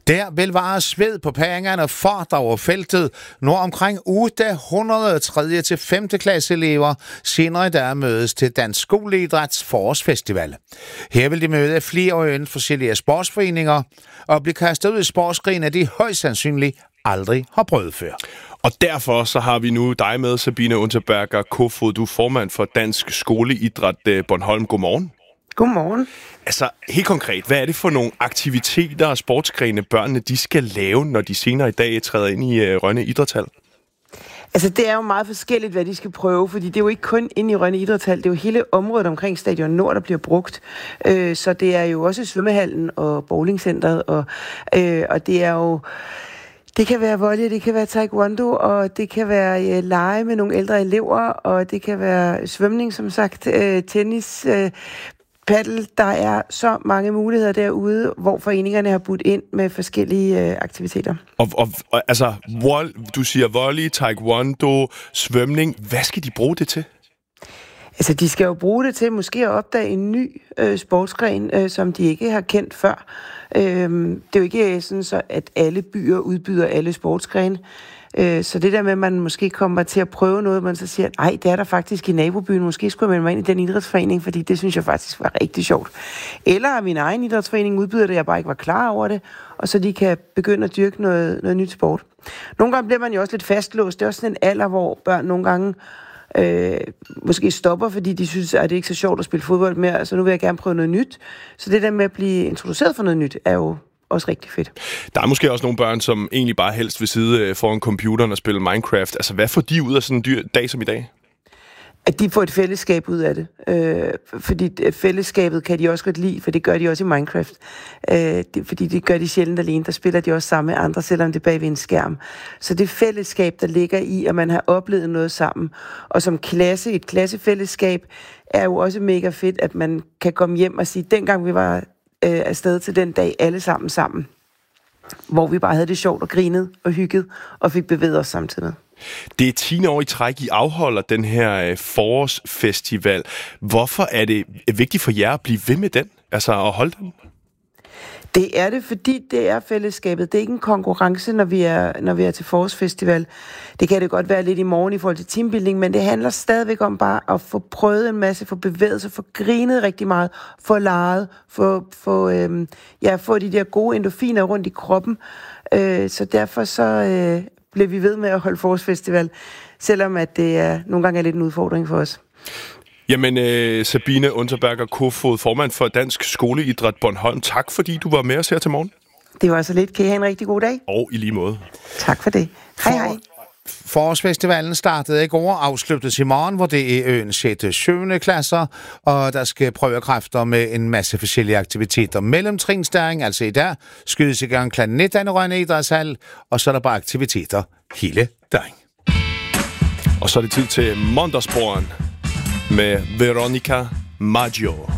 Der vil være sved på pæringerne fart over feltet, når omkring 800 3. til 5. klasse elever senere i dag mødes til Dansk Skoleidræts forårsfestival. Her vil de møde flere og forskellige sportsforeninger og blive kastet ud i sportsgrene, de højst sandsynligt aldrig har prøvet før. Og derfor så har vi nu dig med, Sabine Unterberger Kofod. Du er formand for Dansk Skoleidræt Bornholm. Godmorgen. Godmorgen. Altså, helt konkret, hvad er det for nogle aktiviteter og sportsgrene, børnene de skal lave, når de senere i dag træder ind i Rønne Idrætshal? Altså, det er jo meget forskelligt, hvad de skal prøve, fordi det er jo ikke kun inde i Rønne Idrætshal, det er jo hele området omkring Stadion Nord, der bliver brugt. Så det er jo også svømmehallen og bowlingcentret, og det er jo... Det kan være volley, det kan være taekwondo, og det kan være lege med nogle ældre elever, og det kan være svømning, som sagt, tennis, paddle. Der er så mange muligheder derude, hvor foreningerne har budt ind med forskellige aktiviteter. Og altså, du siger volley, taekwondo, svømning. Hvad skal de bruge det til? Altså, de skal jo bruge det til måske at opdage en ny sportsgren, som de ikke har kendt før. Det er jo ikke sådan, så at alle byer udbyder alle sportsgrene. Så det der med, at man måske kommer til at prøve noget, man så siger, nej, det er der faktisk i nabobyen. Måske skulle jeg melde mig ind i den idrætsforening, fordi det synes jeg faktisk var rigtig sjovt. Eller at min egen idrætsforening udbyder det, jeg bare ikke var klar over det, og så de kan begynde at dyrke noget nyt sport. Nogle gange bliver man jo også lidt fastlåst. Det er også sådan en alder, hvor børn nogle gange måske stopper, fordi de synes, at det ikke er så sjovt at spille fodbold mere, så nu vil jeg gerne prøve noget nyt. Så det der med at blive introduceret for noget nyt, er jo også rigtig fedt. Der er måske også nogle børn, som egentlig bare helst vil sidde foran computeren og spille Minecraft. Altså, hvad får de ud af sådan en dag som i dag? At de får et fællesskab ud af det. Fordi fællesskabet kan de også godt lide, for det gør de også i Minecraft. Fordi det gør de sjældent alene. Der spiller de også sammen med andre, selvom det er bag ved en skærm. Så det fællesskab, der ligger i, at man har oplevet noget sammen. Og som klasse, et klassefællesskab, er jo også mega fedt, at man kan komme hjem og sige, dengang vi var afsted til den dag, alle sammen. Hvor vi bare havde det sjovt og grinet og hygget og fik bevæget os samtidig. Det er 10 år i træk, I afholder den her forårsfestival. Hvorfor er det vigtigt for jer at blive ved med den? Altså at holde den? Det er det, fordi det er fællesskabet. Det er ikke en konkurrence, når vi er til forårsfestival. Det kan det godt være lidt i morgen i forhold til teambuilding, men det handler stadigvæk om bare at få prøvet en masse, få bevæget sig, få grinet rigtig meget, få leget, få de der gode endorfiner rundt i kroppen. Så derfor bliver vi ved med at holde forårsfestival, selvom at det nogle gange er lidt en udfordring for os. Jamen, Sabine Unterberger Kofod, formand for Dansk Skoleidræt Bornholm. Tak, fordi du var med os her til morgen. Det var så lidt. Kan I have en rigtig god dag? Og i lige måde. Tak for det. Hej. Forårsfestivalen startede i går og afsluttes i morgen, hvor det er øens 6. og 7. klasser, og der skal prøve kræfter med en masse forskellige aktiviteter. Mellemtrinsdaring, altså i dag, skydes i gang kl. 19 i Rønne Idrætshal, og så er der bare aktiviteter hele dagen. Og så er det tid til Måndagsbrøden med Veronica Maggio.